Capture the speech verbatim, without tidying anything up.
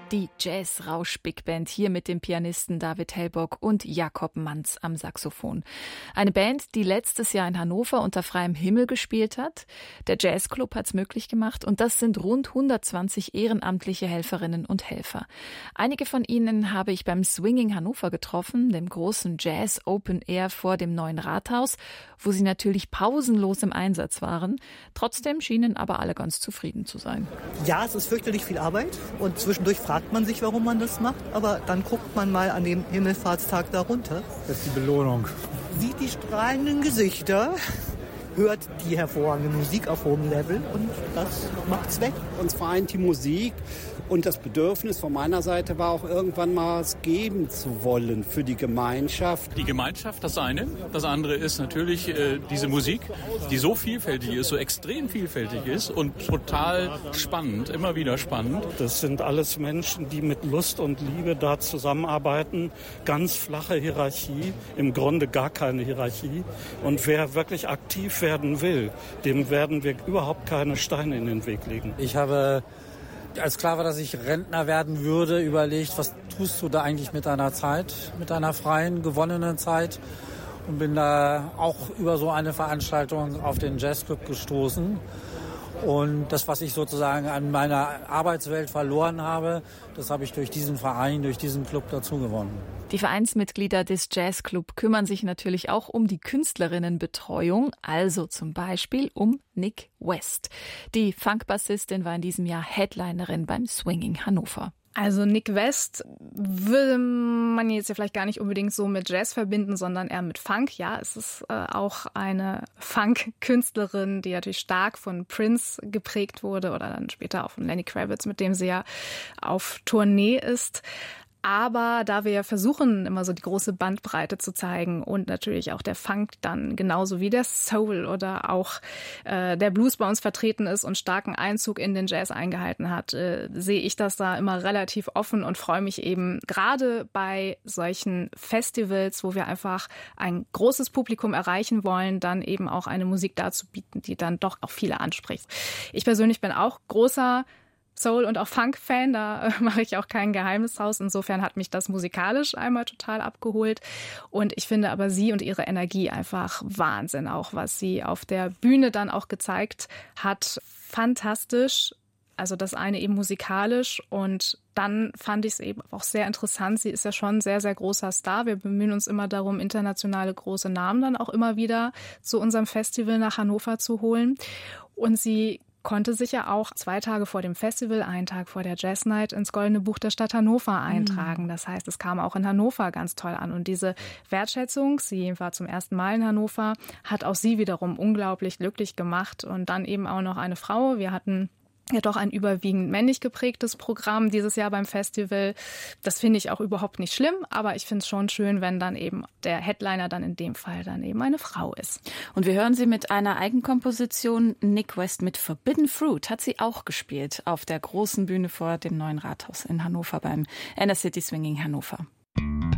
Die Jazz-Rausch-Big Band hier mit dem Pianisten David Hellbock und Jakob Manz am Saxophon. Eine Band, die letztes Jahr in Hannover unter freiem Himmel gespielt hat. Der Jazzclub hat's möglich gemacht und das sind rund hundertzwanzig ehrenamtliche Helferinnen und Helfer. Einige von ihnen habe ich beim Swinging Hannover getroffen, dem großen Jazz Open Air vor dem neuen Rathaus, wo sie natürlich pausenlos im Einsatz waren. Trotzdem schienen aber alle ganz zufrieden zu sein. Ja, es ist fürchterlich viel Arbeit und zwischendurch fragt man sich, warum man das macht, aber dann guckt man mal an dem Himmelfahrtstag da runter. Das ist die Belohnung. Sieht die strahlenden Gesichter, hört die hervorragende Musik auf hohem Level und das macht's weg. Uns vereint die Musik und das Bedürfnis von meiner Seite war auch irgendwann mal was geben zu wollen für die Gemeinschaft. Die Gemeinschaft, das eine. Das andere ist natürlich äh, diese Musik, die so vielfältig ist, so extrem vielfältig ist und total spannend, immer wieder spannend. Das sind alles Menschen, die mit Lust und Liebe da zusammenarbeiten. Ganz flache Hierarchie, im Grunde gar keine Hierarchie. Und wer wirklich aktiv werden will, dem werden wir überhaupt keine Steine in den Weg legen. Ich habe, als klar war, dass ich Rentner werden würde, überlegt, was tust du da eigentlich mit deiner Zeit, mit deiner freien, gewonnenen Zeit? Und bin da auch über so eine Veranstaltung auf den Jazzclub gestoßen. Und das, was ich sozusagen an meiner Arbeitswelt verloren habe, das habe ich durch diesen Verein, durch diesen Club dazu gewonnen. Die Vereinsmitglieder des Jazzclub kümmern sich natürlich auch um die Künstlerinnenbetreuung, also zum Beispiel um Nick West. Die Funkbassistin war in diesem Jahr Headlinerin beim Swinging Hannover. Also Nick West würde man jetzt ja vielleicht gar nicht unbedingt so mit Jazz verbinden, sondern eher mit Funk. Ja, es ist äh, auch eine Funk-Künstlerin, die natürlich stark von Prince geprägt wurde oder dann später auch von Lenny Kravitz, mit dem sie ja auf Tournee ist. Aber da wir ja versuchen, immer so die große Bandbreite zu zeigen und natürlich auch der Funk dann genauso wie der Soul oder auch äh, der Blues bei uns vertreten ist und starken Einzug in den Jazz eingehalten hat, äh, sehe ich das da immer relativ offen und freue mich eben gerade bei solchen Festivals, wo wir einfach ein großes Publikum erreichen wollen, dann eben auch eine Musik dazu bieten, die dann doch auch viele anspricht. Ich persönlich bin auch großer Soul- und auch Funk-Fan, da äh, mache ich auch kein Geheimnis draus. Insofern hat mich das musikalisch einmal total abgeholt. Und ich finde aber sie und ihre Energie einfach Wahnsinn, auch was sie auf der Bühne dann auch gezeigt hat. Fantastisch. Also das eine eben musikalisch und dann fand ich es eben auch sehr interessant. Sie ist ja schon ein sehr, sehr großer Star. Wir bemühen uns immer darum, internationale große Namen dann auch immer wieder zu unserem Festival nach Hannover zu holen. Und sie konnte sich ja auch zwei Tage vor dem Festival, einen Tag vor der Jazz Night, ins Goldene Buch der Stadt Hannover eintragen. Das heißt, es kam auch in Hannover ganz toll an. Und diese Wertschätzung, sie war zum ersten Mal in Hannover, hat auch sie wiederum unglaublich glücklich gemacht. Und dann eben auch noch eine Frau. Wir hatten ja doch ein überwiegend männlich geprägtes Programm dieses Jahr beim Festival. Das finde ich auch überhaupt nicht schlimm, aber ich finde es schon schön, wenn dann eben der Headliner dann in dem Fall dann eben eine Frau ist. Und wir hören sie mit einer Eigenkomposition. Nick West mit Forbidden Fruit hat sie auch gespielt auf der großen Bühne vor dem neuen Rathaus in Hannover beim Inner City Swinging Hannover.